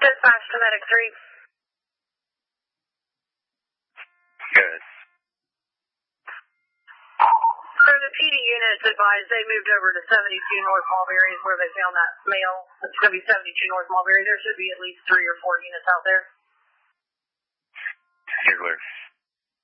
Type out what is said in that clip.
Dispatch to Medic 3. Good. So the PD units advised they moved over to 72 North Mulberry where they found that male. It's going to be 72 North Mulberry. There should be at least 3 or 4 units out there. You're clear.